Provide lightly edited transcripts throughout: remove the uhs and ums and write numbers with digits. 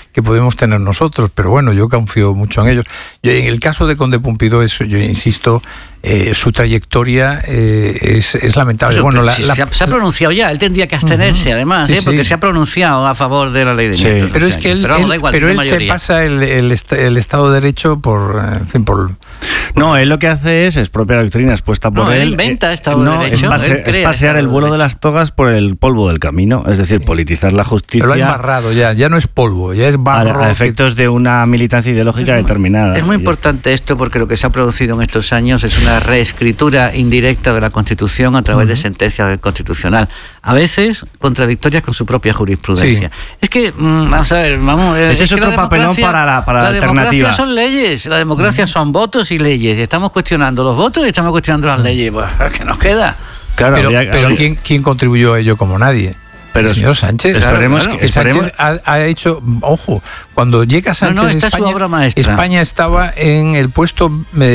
que podemos tener nosotros, pero bueno, yo confío mucho en ellos. En el caso de Conde Pompidou, yo insisto, su trayectoria es lamentable. Bueno, se ha pronunciado ya, él tendría que abstenerse, además, porque se ha pronunciado a favor de la ley de nietos. Pero es que él se pasa el Estado de Derecho por... No, él lo que hace es propia doctrina expuesta por él. Él inventa Estado de Derecho. Es pasear el vuelo de las togas por el polvo del camino, es decir, politizar la justicia. Pero lo ha embarrado ya no es polvo, ya es barro. A efectos de una militancia ideológica determinada. Es muy importante esto, porque lo que se ha producido en estos años es una reescritura indirecta de la Constitución a través de sentencias del Constitucional, a veces contradictorias con su propia jurisprudencia. Sí. Es que, vamos a ver, ese es otro papelón para la alternativa. La democracia son leyes, la democracia son votos y leyes, y estamos cuestionando los votos y estamos cuestionando las leyes. Pues, ¿qué nos queda? Claro, pero ¿quién contribuyó a ello como nadie? Pero el señor Sánchez. Esperemos que Sánchez ha hecho, ojo, cuando llega Sánchez a España estaba en el puesto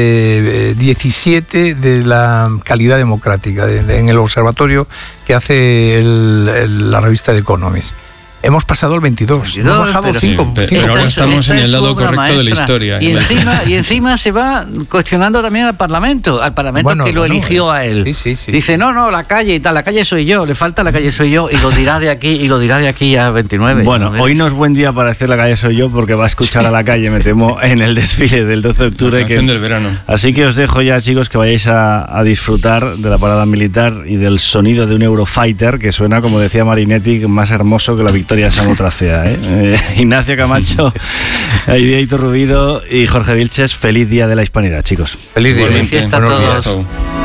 17 de la calidad democrática, en el observatorio que hace la revista The Economist. Hemos pasado al 22, hemos bajado 5. Pero ahora estamos en el lado correcto de la historia. Y encima se va cuestionando también al Parlamento que lo eligió a él. Sí. Dice, no, la calle y tal, la calle soy yo, le falta la calle soy yo, y lo dirá de aquí a 29. Bueno, hoy no es buen día para decir la calle soy yo, porque va a escuchar a la calle, me temo, en el desfile del 12 de octubre. La canción del verano. Así que os dejo ya, chicos, que vayáis a disfrutar de la parada militar y del sonido de un Eurofighter, que suena, como decía Marinetti, más hermoso que la victoria Samotracea, Ignacio Camacho, Aitor Rubido y Jorge Vilches, feliz Día de la Hispanidad, chicos. Feliz día. Feliz fiesta a todos.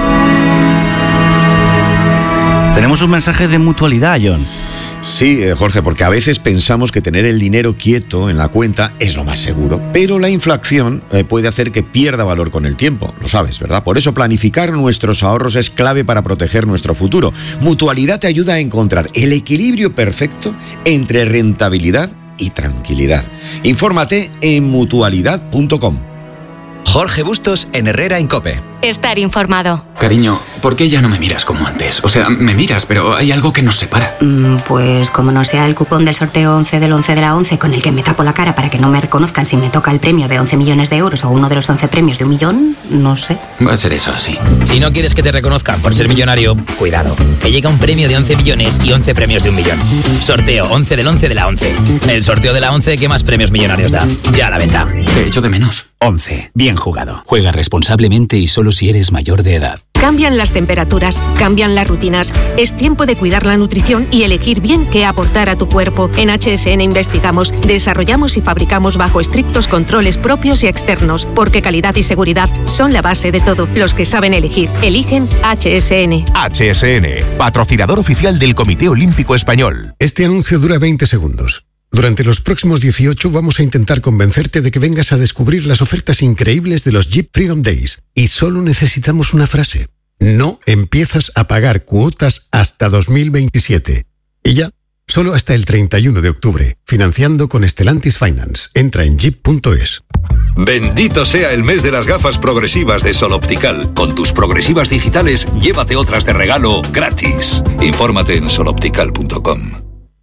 Tenemos un mensaje de mutualidad, John. Sí, Jorge, porque a veces pensamos que tener el dinero quieto en la cuenta es lo más seguro, pero la inflación puede hacer que pierda valor con el tiempo, lo sabes, ¿verdad? Por eso planificar nuestros ahorros es clave para proteger nuestro futuro. Mutualidad te ayuda a encontrar el equilibrio perfecto entre rentabilidad y tranquilidad. Infórmate en mutualidad.com. Jorge Bustos en Herrera en COPE. Estar informado. Cariño, ¿por qué ya no me miras como antes? O sea, me miras, pero hay algo que nos separa. Pues como no sea el cupón del sorteo 11 del 11 de la 11 con el que me tapo la cara para que no me reconozcan si me toca el premio de 11 millones de euros o uno de los 11 premios de 1 millón, no sé. Va a ser eso, sí. Si no quieres que te reconozcan por ser millonario, cuidado, que llega un premio de 11 millones y 11 premios de 1 millón. Sorteo 11 del 11 de la 11. El sorteo de la 11 que más premios millonarios da. Ya a la venta. Te echo de menos. 11. Bien jugado. Juega responsablemente y solo si eres mayor de edad. Cambian las temperaturas, cambian las rutinas. Es tiempo de cuidar la nutrición y elegir bien qué aportar a tu cuerpo. En HSN investigamos, desarrollamos y fabricamos bajo estrictos controles propios y externos, porque calidad y seguridad son la base de todo. Los que saben elegir, eligen HSN. HSN, patrocinador oficial del Comité Olímpico Español. Este anuncio dura 20 segundos. Durante los próximos 18 vamos a intentar convencerte de que vengas a descubrir las ofertas increíbles de los Jeep Freedom Days. Y solo necesitamos una frase. No empiezas a pagar cuotas hasta 2027. Y ya, solo hasta el 31 de octubre. Financiando con Stellantis Finance. Entra en jeep.es. Bendito sea el mes de las gafas progresivas de Sol Optical. Con tus progresivas digitales, llévate otras de regalo gratis. Infórmate en soloptical.com.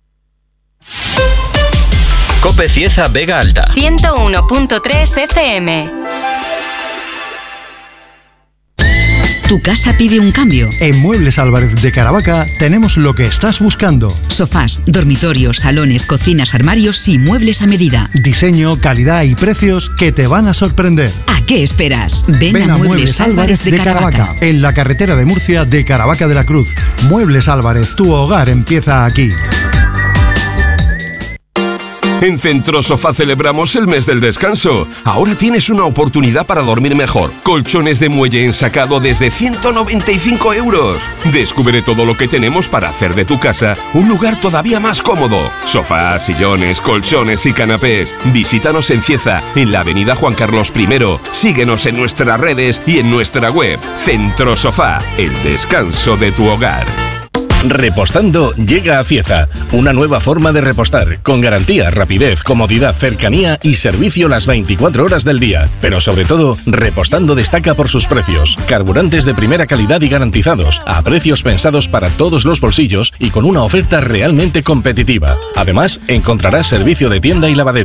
COPE Cieza Vega Alta 101.3 FM. ¿Tu casa pide un cambio? En Muebles Álvarez de Caravaca tenemos lo que estás buscando. Sofás, dormitorios, salones, cocinas, armarios y muebles a medida. Diseño, calidad y precios que te van a sorprender. ¿A qué esperas? Ven a Muebles Álvarez de Caravaca. En la carretera de Murcia de Caravaca de la Cruz. Muebles Álvarez, tu hogar empieza aquí. En Centro Sofá celebramos el mes del descanso. Ahora tienes una oportunidad para dormir mejor. Colchones de muelle ensacado desde 195 €. Descubre todo lo que tenemos para hacer de tu casa un lugar todavía más cómodo. Sofás, sillones, colchones y canapés. Visítanos en Cieza, en la avenida Juan Carlos I. Síguenos en nuestras redes y en nuestra web. Centro Sofá, el descanso de tu hogar. Repostando llega a Cieza, una nueva forma de repostar, con garantía, rapidez, comodidad, cercanía y servicio las 24 horas del día. Pero sobre todo, Repostando destaca por sus precios. Carburantes de primera calidad y garantizados, a precios pensados para todos los bolsillos y con una oferta realmente competitiva. Además, encontrarás servicio de tienda y lavadero.